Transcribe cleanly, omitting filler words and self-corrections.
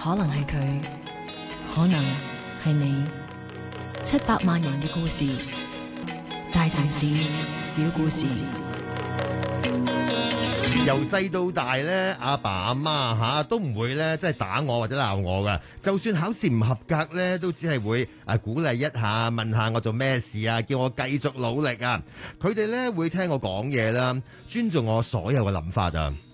可能係佢，可能係你。700萬人嘅故事，大城市小故事。 由細到大咧，阿爸阿媽都唔會咧，即係打我或者鬧我噶。就算考試唔合格咧，都只係會鼓勵一下，問下我做咩事啊，叫我繼續努力啊。佢哋咧會聽我講嘢啦，尊重我所有嘅諗法啊。